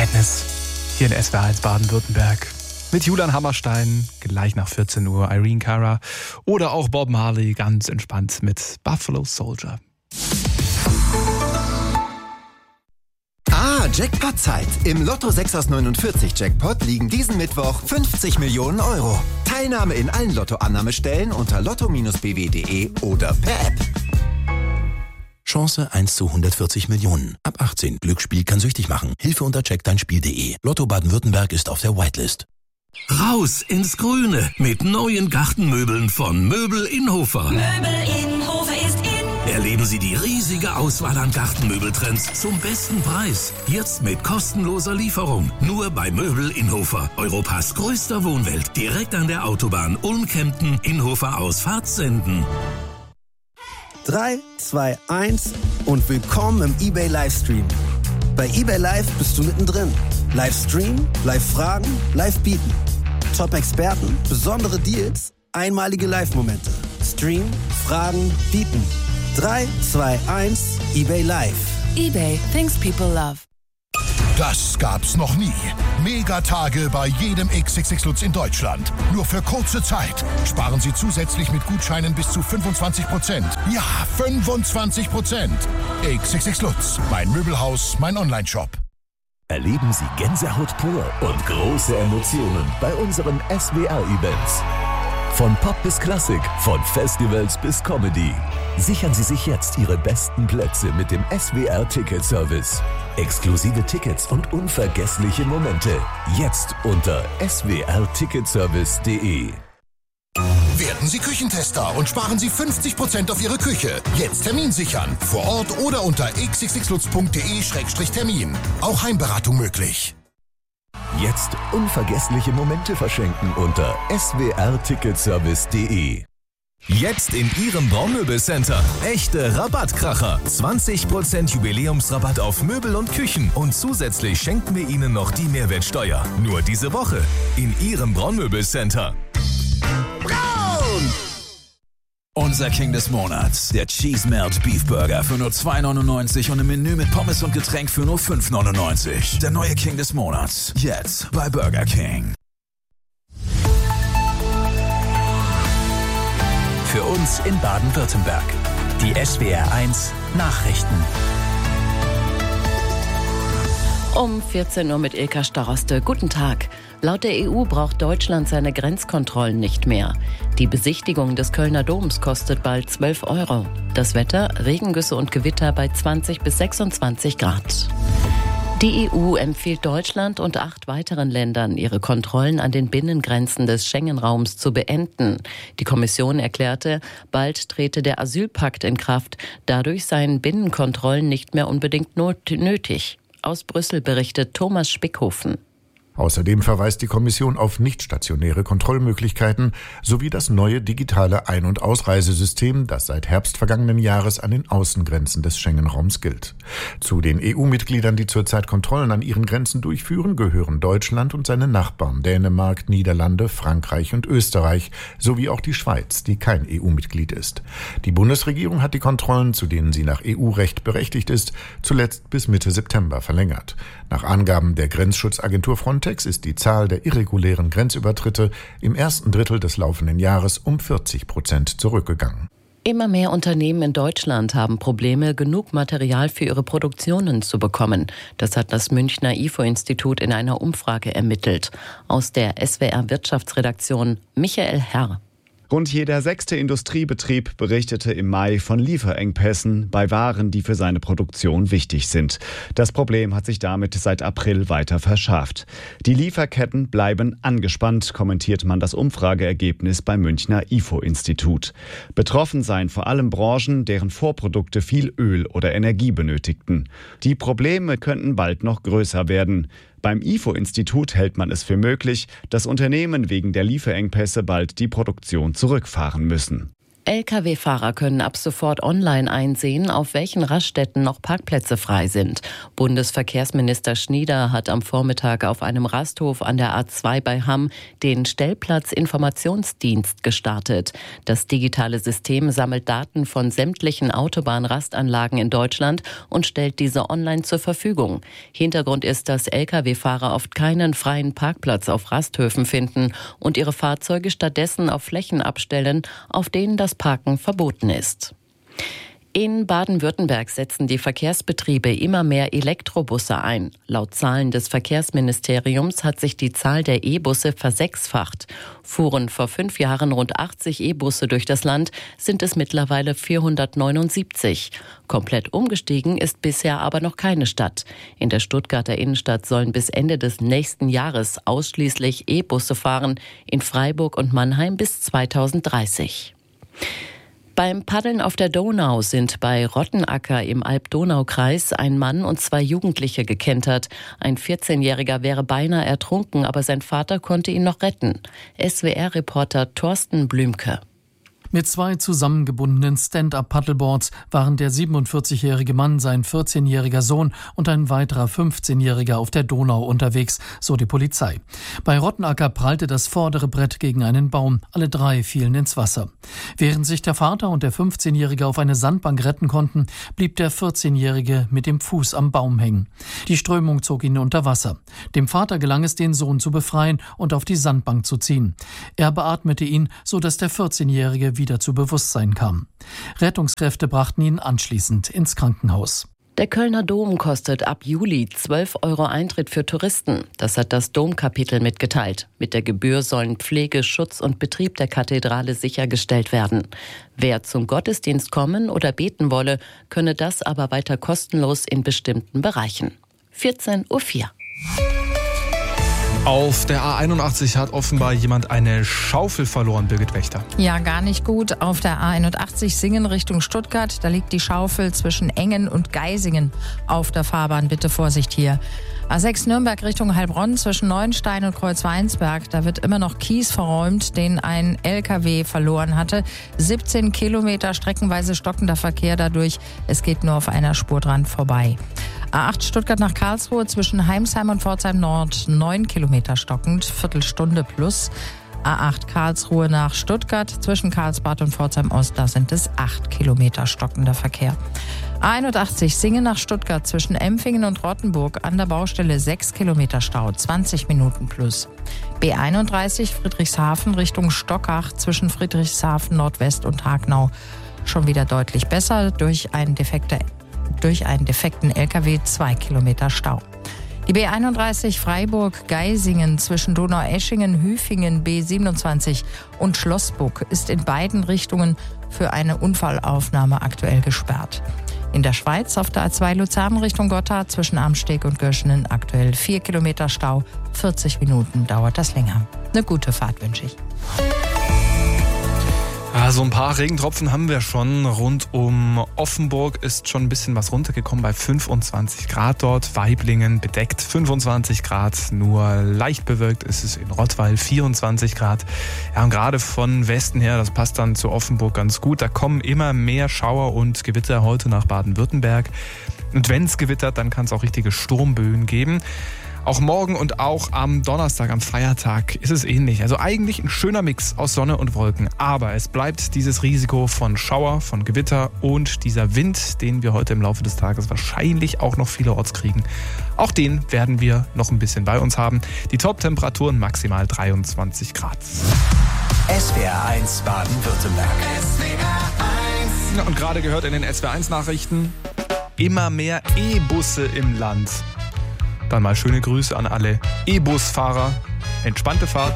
Madness hier in SWR 1 Baden-Württemberg. Mit Julian Hammerstein, gleich nach 14 Uhr Irene Cara oder auch Bob Marley ganz entspannt mit Buffalo Soldier. Jackpot-Zeit. Im Lotto 6 aus 49 Jackpot liegen diesen Mittwoch 50 Millionen Euro. Teilnahme in allen Lotto-Annahmestellen unter lotto-bw.de oder per App. Chance 1 zu 140 Millionen. Ab 18. Glücksspiel kann süchtig machen. Hilfe unter checkdeinspiel.de. Lotto Baden-Württemberg ist auf der Whitelist. Raus ins Grüne mit neuen Gartenmöbeln von Möbel Inhofer. Möbel Inhofer ist in. Erleben Sie die riesige Auswahl an Gartenmöbeltrends zum besten Preis. Jetzt mit kostenloser Lieferung. Nur bei Möbel Inhofer. Europas größter Wohnwelt. Direkt an der Autobahn Ulm-Kempten, Inhofer aus Fahrtsenden. 3, 2, 1 und willkommen im eBay Livestream. Bei eBay Live bist du mittendrin. Livestream, Live-Fragen, Live-Bieten. Top-Experten, besondere Deals, einmalige Live-Momente. Stream, Fragen, Bieten. 3, 2, 1, eBay Live. eBay, things people love. Das gab's noch nie. Megatage bei jedem XXX Lutz in Deutschland. Nur für kurze Zeit. Sparen Sie zusätzlich mit Gutscheinen bis zu 25%. Ja, 25%. XXX Lutz, mein Möbelhaus, mein Onlineshop. Erleben Sie Gänsehaut pur und große Emotionen bei unseren SWR-Events. Von Pop bis Klassik, von Festivals bis Comedy. Sichern Sie sich jetzt Ihre besten Plätze mit dem SWR-Ticket-Service. Exklusive Tickets und unvergessliche Momente. Jetzt unter swrticketservice.de. Werden Sie Küchentester und sparen Sie 50% auf Ihre Küche. Jetzt Termin sichern. Vor Ort oder unter xxxlutz.de/termin. Auch Heimberatung möglich. Jetzt unvergessliche Momente verschenken unter swrticketservice.de. Jetzt in Ihrem Braunmöbelcenter. Echte Rabattkracher. 20% Jubiläumsrabatt auf Möbel und Küchen. Und zusätzlich schenken wir Ihnen noch die Mehrwertsteuer. Nur diese Woche in Ihrem Braunmöbelcenter. Braun! Unser King des Monats, der Cheese Melt Beef Burger für nur 2,99 und im Menü mit Pommes und Getränk für nur 5,99. Der neue King des Monats, jetzt bei Burger King. Für uns in Baden-Württemberg. Die SWR 1 Nachrichten. Um 14 Uhr mit Ilka Staroste. Guten Tag. Laut der EU braucht Deutschland seine Grenzkontrollen nicht mehr. Die Besichtigung des Kölner Doms kostet bald 12 €. Das Wetter, Regengüsse und Gewitter bei 20 bis 26 Grad. Die EU empfiehlt Deutschland und 8 weiteren Ländern, ihre Kontrollen an den Binnengrenzen des Schengen-Raums zu beenden. Die Kommission erklärte, bald trete der Asylpakt in Kraft. Dadurch seien Binnenkontrollen nicht mehr unbedingt nötig. Aus Brüssel berichtet Thomas Spickhofen. Außerdem verweist die Kommission auf nicht-stationäre Kontrollmöglichkeiten sowie das neue digitale Ein- und Ausreisesystem, das seit Herbst vergangenen Jahres an den Außengrenzen des Schengen-Raums gilt. Zu den EU-Mitgliedern, die zurzeit Kontrollen an ihren Grenzen durchführen, gehören Deutschland und seine Nachbarn Dänemark, Niederlande, Frankreich und Österreich sowie auch die Schweiz, die kein EU-Mitglied ist. Die Bundesregierung hat die Kontrollen, zu denen sie nach EU-Recht berechtigt ist, zuletzt bis Mitte September verlängert. Nach Angaben der Grenzschutzagentur Frontex ist die Zahl der irregulären Grenzübertritte im ersten Drittel des laufenden Jahres um 40% zurückgegangen. Immer mehr Unternehmen in Deutschland haben Probleme, genug Material für ihre Produktionen zu bekommen. Das hat das Münchner IFO-Institut in einer Umfrage ermittelt. Aus der SWR-Wirtschaftsredaktion Michael Herr. Rund jeder 6. Industriebetrieb berichtete im Mai von Lieferengpässen bei Waren, die für seine Produktion wichtig sind. Das Problem hat sich damit seit April weiter verschärft. Die Lieferketten bleiben angespannt, kommentiert man das Umfrageergebnis beim Münchner IFO-Institut. Betroffen seien vor allem Branchen, deren Vorprodukte viel Öl oder Energie benötigten. Die Probleme könnten bald noch größer werden. Beim IFO-Institut hält man es für möglich, dass Unternehmen wegen der Lieferengpässe bald die Produktion zurückfahren müssen. Lkw-Fahrer können ab sofort online einsehen, auf welchen Raststätten noch Parkplätze frei sind. Bundesverkehrsminister Schnieder hat am Vormittag auf einem Rasthof an der A2 bei Hamm den Stellplatzinformationsdienst gestartet. Das digitale System sammelt Daten von sämtlichen Autobahnrastanlagen in Deutschland und stellt diese online zur Verfügung. Hintergrund ist, dass Lkw-Fahrer oft keinen freien Parkplatz auf Rasthöfen finden und ihre Fahrzeuge stattdessen auf Flächen abstellen, auf denen das Parken verboten ist. In Baden-Württemberg setzen die Verkehrsbetriebe immer mehr Elektrobusse ein. Laut Zahlen des Verkehrsministeriums hat sich die Zahl der E-Busse versechsfacht. Fuhren vor 5 Jahren rund 80 E-Busse durch das Land, sind es mittlerweile 479. Komplett umgestiegen ist bisher aber noch keine Stadt. In der Stuttgarter Innenstadt sollen bis Ende des nächsten Jahres ausschließlich E-Busse fahren, in Freiburg und Mannheim bis 2030. Beim Paddeln auf der Donau sind bei Rottenacker im Alb-Donau-Kreis ein Mann und 2 Jugendliche gekentert. Ein 14-Jähriger wäre beinahe ertrunken, aber sein Vater konnte ihn noch retten. SWR-Reporter Thorsten Blümke. Mit 2 zusammengebundenen Stand-up-Paddleboards waren der 47-jährige Mann, sein 14-jähriger Sohn und ein weiterer 15-jähriger auf der Donau unterwegs, so die Polizei. Bei Rottenacker prallte das vordere Brett gegen einen Baum. Alle 3 fielen ins Wasser. Während sich der Vater und der 15-jährige auf eine Sandbank retten konnten, blieb der 14-jährige mit dem Fuß am Baum hängen. Die Strömung zog ihn unter Wasser. Dem Vater gelang es, den Sohn zu befreien und auf die Sandbank zu ziehen. Er beatmete ihn, sodass der 14-jährige wieder zu Bewusstsein kam. Rettungskräfte brachten ihn anschließend ins Krankenhaus. Der Kölner Dom kostet ab Juli 12 € Eintritt für Touristen. Das hat das Domkapitel mitgeteilt. Mit der Gebühr sollen Pflege, Schutz und Betrieb der Kathedrale sichergestellt werden. Wer zum Gottesdienst kommen oder beten wolle, könne das aber weiter kostenlos in bestimmten Bereichen. 14:04 Uhr. Auf der A81 hat offenbar jemand eine Schaufel verloren, Birgit Wächter. Ja, gar nicht gut. Auf der A81 Singen Richtung Stuttgart, da liegt die Schaufel zwischen Engen und Geisingen auf der Fahrbahn. Bitte Vorsicht hier. A6 Nürnberg Richtung Heilbronn zwischen Neuenstein und Kreuzweinsberg. Da wird immer noch Kies verräumt, den ein LKW verloren hatte. 17 Kilometer streckenweise stockender Verkehr dadurch. Es geht nur auf einer Spur dran vorbei. A8 Stuttgart nach Karlsruhe zwischen Heimsheim und Pforzheim Nord 9 Kilometer stockend, Viertelstunde plus. A8 Karlsruhe nach Stuttgart zwischen Karlsbad und Pforzheim Ost, da sind es 8 Kilometer stockender Verkehr. A81 Singen nach Stuttgart zwischen Empfingen und Rottenburg an der Baustelle 6 Kilometer Stau, 20 Minuten plus. B31 Friedrichshafen Richtung Stockach zwischen Friedrichshafen Nordwest und Hagnau schon wieder deutlich besser durch einen defekten LKW 2 Kilometer Stau. Die B31 Freiburg-Geisingen zwischen Donaueschingen, Hüfingen, B27 und Schlossburg ist in beiden Richtungen für eine Unfallaufnahme aktuell gesperrt. In der Schweiz auf der A2 Luzern Richtung Gotthard zwischen Amsteg und Göschenen aktuell 4 Kilometer Stau. 40 Minuten dauert das länger. Eine gute Fahrt wünsche ich. Also ein paar Regentropfen haben wir schon. Rund um Offenburg ist schon ein bisschen was runtergekommen bei 25 Grad dort. Waiblingen bedeckt 25 Grad, nur leicht bewölkt ist es in Rottweil 24 Grad. Ja, und gerade von Westen her, das passt dann zu Offenburg ganz gut. Da kommen immer mehr Schauer und Gewitter heute nach Baden-Württemberg. Und wenn es gewittert, dann kann es auch richtige Sturmböen geben. Auch morgen und auch am Donnerstag, am Feiertag, ist es ähnlich. Also eigentlich ein schöner Mix aus Sonne und Wolken. Aber es bleibt dieses Risiko von Schauer, von Gewitter und dieser Wind, den wir heute im Laufe des Tages wahrscheinlich auch noch vielerorts kriegen. Auch den werden wir noch ein bisschen bei uns haben. Die Top-Temperaturen maximal 23 Grad. SWR1 Baden-Württemberg. Ja, und gerade gehört in den SWR1-Nachrichten, immer mehr E-Busse im Land. Dann mal schöne Grüße an alle E-Bus-Fahrer. Entspannte Fahrt.